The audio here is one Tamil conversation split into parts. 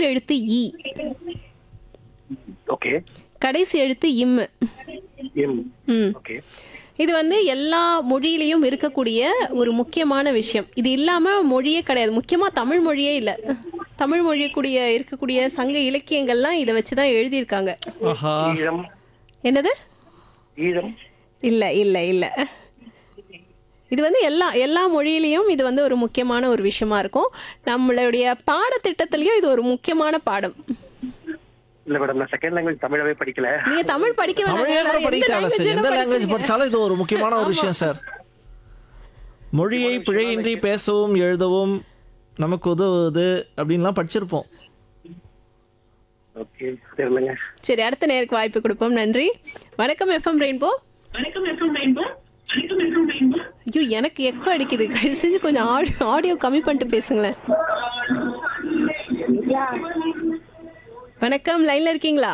முதல் எழுத்து இ, ஓகே. கடைசி எழுத்து இம். எம். ம். ஓகே. இது வந்து எல்லா மொழியிலையும் இருக்கக்கூடிய ஒரு முக்கியமான விஷயம். இது இல்லாம மொழியே கிடையாது. முக்கியமா தமிழ் மொழியே இல்ல. தமிழ் மொழி இருக்கக்கூடிய சங்க இலக்கியங்கள்லாம் இதை வச்சுதான் எழுதியிருக்காங்க. ஆஹா. ஈழம். என்னது? ஈழம். இல்ல இல்ல இல்ல. இது வந்து எல்லா மொழியிலையும் இது வந்து ஒரு முக்கியமான ஒரு விஷயமா இருக்கும். நம்மளுடைய பாடத்திட்டத்திலயும் இது ஒரு முக்கியமான பாடம். இல்ல மேடம், நான் செகண்ட் லாங்குவேஜ் தமிழாவே படிக்கல. நீங்க தமிழ் படிக்க தமிழே கூட படிக்கல சார். எந்த லாங்குவேஜ் படிச்சாலும் இது ஒரு முக்கியமான ஒரு விஷயம் சார். மொழியை பிழையின்றி பேசவும் எழுதவும் நமக்கு உதவுது அப்படின்லாம் படிச்சிருப்போம். ஓகே, தெரியலங்க. சரி, அடுத்த நேருக்கு வாய்ப்பு கொடுப்போம். நன்றி. வணக்கம் எஃப்எம் ரெயின்போ. ஐயோ, எனக்கு எக்கோ அடிக்குது. தயவு செஞ்சு கொஞ்சம் ஆடியோ கம்மி பண்ணிட்டு பேசுங்களேன். வணக்கம், லைன்ல இருக்கீங்களா?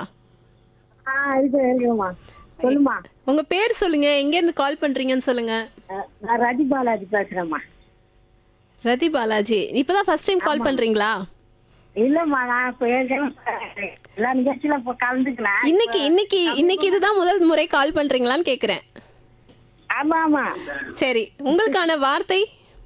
சொல்லுமா. உங்க பேர் சொல்லுங்க, எங்க இருந்து கால் பண்றீங்கன்னு சொல்லுங்க. நான் ரதி பாலாஜி பேசுறேம்மா. ரதி பாலாஜி, இப்பதான் ஃபர்ஸ்ட் டைம் கால் பண்றீங்களா? இல்லம்மா, நான் இப்ப எல்லா நிகழ்ச்சியில கலந்துக்கலாம். இன்னைக்கு இதுதான் முதல் முறை கால் பண்றீங்களான்னு கேக்குறேன். ஆமா ஆமா. சரி, உங்களுக்கான வார்த்தை.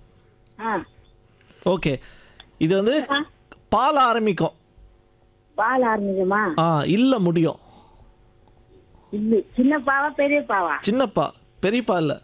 ஓகே, இது வந்து பால் ஆரம்பிக்கும். பால் ஆரம்பிக்குமா? இல்ல முடியும். இல்ல, சின்ன பாவா பெரிய பாவா? சின்னப்பா, பெரியப்பா இல்ல.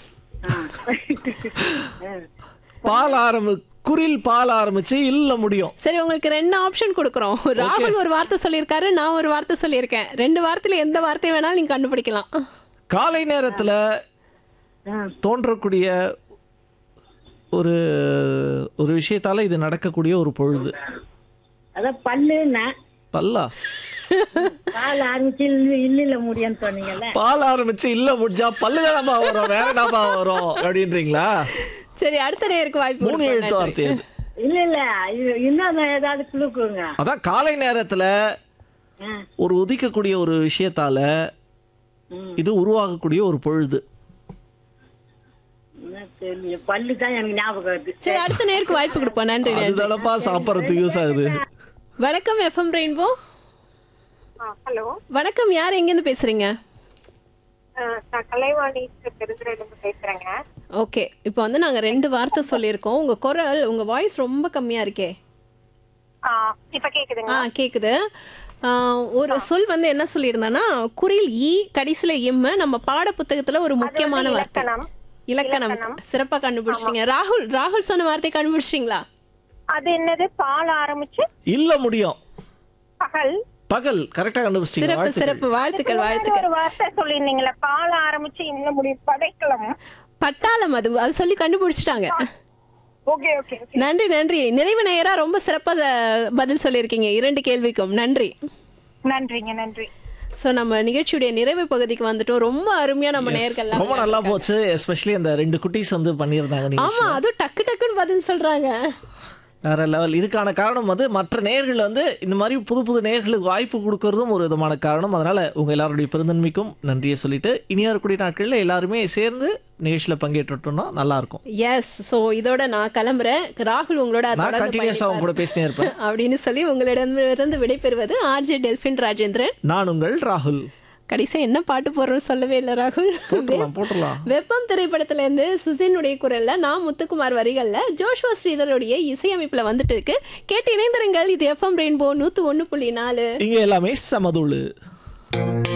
குரில் பால் ஆரம்பிச்சு இல்ல முடியும். சரி, உங்களுக்கு 2 ஆப்ஷன் கொடுக்குறோம். ராகுல் ஒரு வார்த்தை சொல்லியிருக்காரு, நான் ஒரு வார்த்தை சொல்லியிருக்கேன். 2 வார்த்தையில எந்த வார்த்தை வேணாலும் நீங்க கண்டுபிடிக்கலாம். காலை நேரத்துல தோன்றக்கூடிய ஒரு ஒரு விஷயத்தால இது நடக்கக்கூடிய ஒரு பொழுது. அதான் பல்லுன்னா பல்லா. பால் ஆரம்பிச்சு இல்ல முடியும்னு சொன்னீங்கல்ல. பால் ஆரம்பிச்சு இல்ல முடிஞ்சா பல்லு தானப்பா வரும், வேற என்னப்பா வரும் அப்படின்றீங்களா? சரி, அடுத்த நேருக்கு வாய்ப்பு. 3 எழுத்து வார்த்தை அது. இல்ல இன்னும் ஏதாவது குழு கொடுங்க. அதான் காலை நேரத்துல ஒரு உதிக்கக்கூடிய ஒரு விஷயத்தால இது உருவாகக்கூடிய ஒரு பொழுது. பல்லு தான் எனக்கு ஞாபகம் வருது. சரி, அடுத்த நேருக்கு வாய்ப்பு கொடுப்போம். நன்றி. அதுதானப்பா சாப்பிட்றதுக்கு யூஸ் ஆகுது. வணக்கம் எஃப்எம் ரெயின்போ. ஹலோ, வணக்கம். யார் எங்கிருந்து பேசுறீங்க? நான் கலைவாணி பெருந்துறையிலிருந்து பேசுறேங்க. ஓகே, இப்போ வந்து நாங்க 2 வார்த்தை சொல்லியிருக்கோம். உங்க குரல், உங்க வாய்ஸ் ரொம்ப கம்மியா இருக்கே. இப்ப கேக்குதுங்க? கேக்குது. ஒரு சொல் வந்து என்ன சொல்லியிருந்தேன்னா, குறில் ஈ, கடைசியில இம். நம்ம பாட புத்தகத்துல ஒரு முக்கியமான வார்த்தை. இலக்கணம். சிறப்பா கண்டுபிடிச்சிட்டீங்க. ராகுல் சொன்ன வார்த்தை கண்டுபிடிச்சிட்டீங்களா? அது என்னது? பால் ஆரம்பிச்சு இல்ல முடியும். பகல். கரெக்டா கண்டுபிடிச்சிட்டீங்க. சிறப்பு, வாழ்த்துக்கள். ஒரு வார்த்தை சொல்லிருந்தீங்களா? பால் ஆரம்பிச்சு இன்னும் முடியும். படைக்கலாம். பட்டாளம். அது சொல்லி கண்டுபிடிச்சிட்டாங்க. Okay okay. நன்றி. நிறைவு நேயரா ரொம்ப சிறப்பா பதில் சொல்லியிருக்கீங்க 2 கேள்விக்கும். நன்றிங்க. நன்றி. சோ, நம்ம நிகழ்ச்சியுடைய நிறைவு பகுதிக்கு வந்துட்டோம். ரொம்ப அருமையா நம்ம நேயர்கள் ரொம்ப நல்லா போச்சு. எஸ்பெஷலி அந்த 2 குட்டீஸ் வந்து பண்ணியிருந்தாங்க. ஆமா, அதுவும் டக்குன்னு பதில் சொல்றாங்க. வேற லெவல். இதுக்கான காரணம் வந்து மற்ற நேயர்கள் வந்து இந்த மாதிரி புது நேயர்களுக்கு வாய்ப்பு கொடுக்கறதும் ஒரு விதமான காரணம். அதனால உங்க எல்லாருடைய பெருந்தன்மைக்கும் நன்றியை சொல்லிட்டு இனி வரக்கூடிய நாட்களில் எல்லாருமே சேர்ந்து நிகழ்ச்சியில பங்கேற்றோம்னா நல்லா இருக்கும். எஸ். சோ, இதோட நான் கிளம்புறேன். ராகுல் உங்களோட கூட பேசினே இருப்பேன் அப்படின்னு சொல்லி உங்களிடமிருந்து விடைபெறுவது ஆர்ஜே டெல்பின் ராஜேந்திரன். நான் உங்கள் ராகுல். கடைசியா என்ன பாட்டு போடுறோம் சொல்லவே இல்லை ராகுல். போட்டுடலாம். வெப்பம் திரைப்படத்துல இருந்து சுசினுடைய குரல்ல, நான் முத்துக்குமார் வரிகள்ல, ஜோஷ்வா ஸ்ரீதருடைய இசையமைப்புல வந்துட்டு இருக்கு. கேட்டு இணைந்திருங்கள். இது எஃப்எம் ரெயின்போ 101.4. இங்க எல்லாமே சமதுளு.